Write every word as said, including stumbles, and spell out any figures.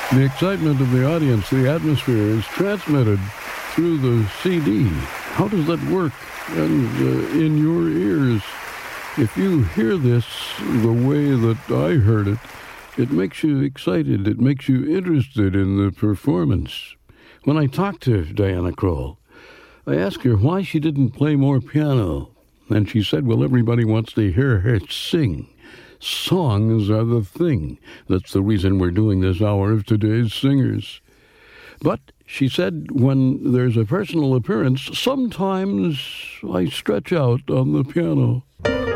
The excitement of the audience, the atmosphere, is transmitted through the C D. How does that work? And uh, in your ears, if you hear this the way that I heard it, it makes you excited. It makes you interested in the performance. When I talked to Diana Krall, I asked her why she didn't play more piano. And she said, well, everybody wants to hear her sing. Songs are the thing. That's the reason we're doing this hour of Today's Singers. But she said when there's a personal appearance, sometimes I stretch out on the piano.